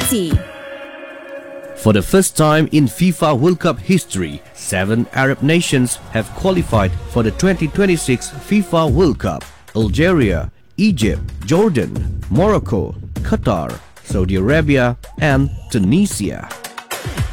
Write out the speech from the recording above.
City. For the first time in FIFA World Cup history, 7 Arab nations have qualified for the 2026 FIFA World Cup: Algeria, Egypt, Jordan, Morocco, Qatar, Saudi Arabia and Tunisia.